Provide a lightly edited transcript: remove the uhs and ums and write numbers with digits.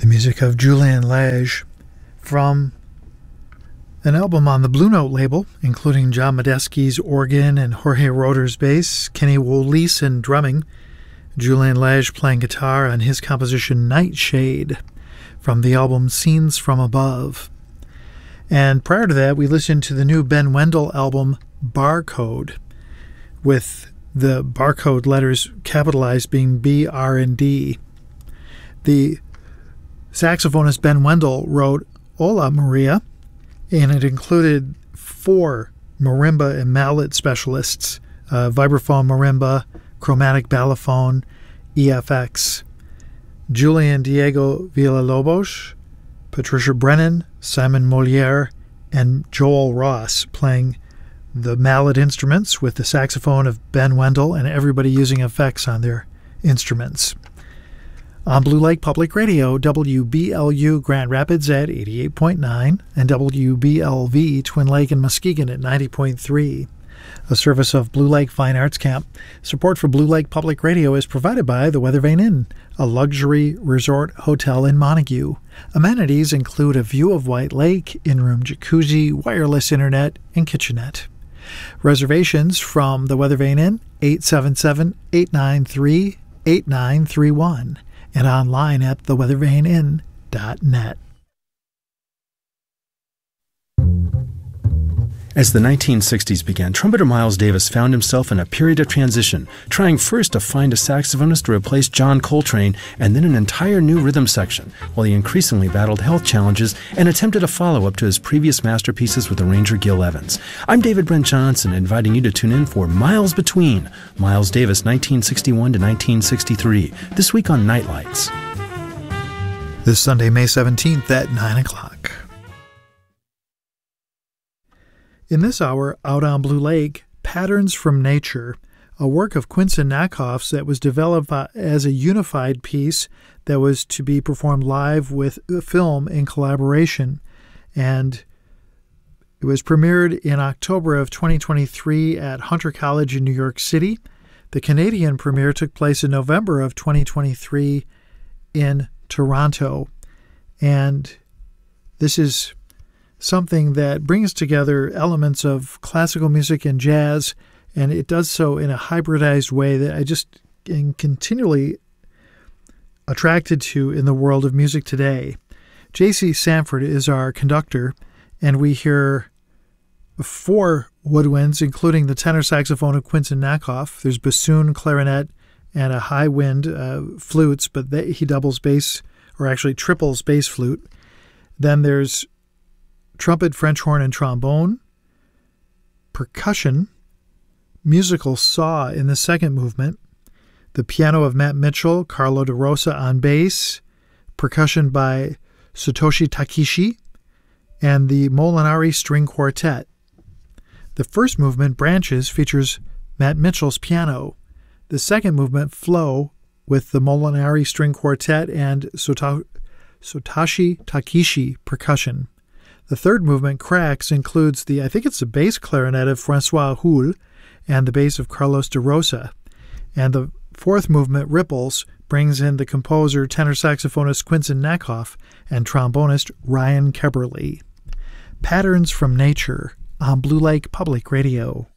The music of Julien Lage from an album on the Blue Note label, including John Medeski's organ and Jorge Roeder's bass, Kenny Wollesen drumming, Julien Lage playing guitar on his composition Nightshade from the album Scenes from Above. And prior to that, we listened to the new Ben Wendell album Barcode, with the barcode letters capitalized being B, R, and D. The saxophonist Ben Wendell wrote Hola Maria, and it included 4 marimba and mallet specialists, vibraphone marimba, chromatic balafone, EFX, Julian Diego Villalobos, Patricia Brennan, Simon Moliere, and Joel Ross playing the mallet instruments with the saxophone of Ben Wendell and everybody using effects on their instruments. On Blue Lake Public Radio, WBLU Grand Rapids at 88.9 and WBLV Twin Lake and Muskegon at 90.3. A service of Blue Lake Fine Arts Camp. Support for Blue Lake Public Radio is provided by the Weathervane Inn, a luxury resort hotel in Montague. Amenities include a view of White Lake, in-room jacuzzi, wireless internet, and kitchenette. Reservations from the Weathervane Inn, 877-893-8931. And online at theweathervaneinn.net. As the 1960s began, trumpeter Miles Davis found himself in a period of transition, trying first to find a saxophonist to replace John Coltrane and then an entire new rhythm section, while he increasingly battled health challenges and attempted a follow-up to his previous masterpieces with arranger Gil Evans. I'm David Brent Johnson, inviting you to tune in for Miles Between, Miles Davis 1961 to 1963, this week on Nightlights. This Sunday, May 17th at 9 o'clock. In this hour, out on Blue Lake, Patterns from Nature, a work of Quincy Nakoff's that was developed as a unified piece that was to be performed live with film in collaboration. And it was premiered in October of 2023 at Hunter College in New York City. The Canadian premiere took place in November of 2023 in Toronto. And this is something that brings together elements of classical music and jazz, and it does so in a hybridized way that I just am continually attracted to in the world of music today. J.C. Sanford is our conductor, and we hear 4 woodwinds, including the tenor saxophone of Quincy Nakoff. There's bassoon, clarinet, and a high wind flutes, but he doubles bass, or actually triples bass flute. Then there's trumpet, French horn, and trombone, percussion, musical saw in the second movement, the piano of Matt Mitchell, Carlo DeRosa on bass, percussion by Satoshi Takeshi, and the Molinari String Quartet. The first movement, Branches, features Matt Mitchell's piano. The second movement, Flow, with the Molinari String Quartet and Satoshi Takeshi percussion. The third movement, Cracks, includes I think it's the bass clarinet of Francois Houle and the bass of Carlos DeRosa. And the fourth movement, Ripples, brings in the composer, tenor saxophonist Quincy Nakoff and trombonist Ryan Keberly. Patterns from Nature on Blue Lake Public Radio.